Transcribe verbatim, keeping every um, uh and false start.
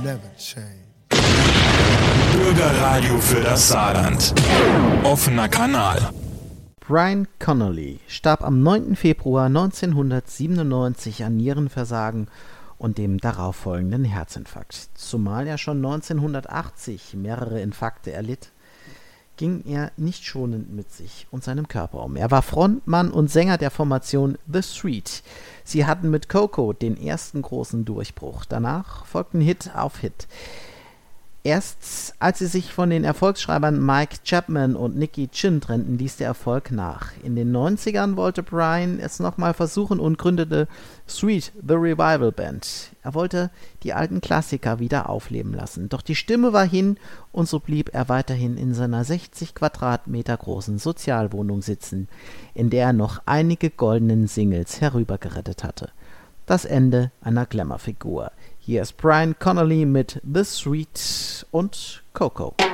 Never change. Bürgerradio für das Saarland. Offener Kanal. Brian Connolly starb am neunten Februar neunzehnhundertsiebenundneunzig an Nierenversagen und dem darauffolgenden Herzinfarkt. Zumal er schon neunzehnhundertachtzig mehrere Infarkte erlitt, ging er nicht schonend mit sich und seinem Körper um. Er war Frontmann und Sänger der Formation The Street. Sie hatten mit Coco den ersten großen Durchbruch. Danach folgten Hit auf Hit. Erst als sie sich von den Erfolgsschreibern Mike Chapman und Nicky Chinn trennten, ließ der Erfolg nach. In den neunzigern wollte Brian es nochmal versuchen und gründete Street, The Revival Band. Er wollte die alten Klassiker wieder aufleben lassen. Doch die Stimme war hin und so blieb er weiterhin in seiner sechzig Quadratmeter großen Sozialwohnung sitzen, in der er noch einige goldenen Singles herübergerettet hatte. Das Ende einer Glamour-Figur. Hier ist Brian Connolly mit The Street und Coco.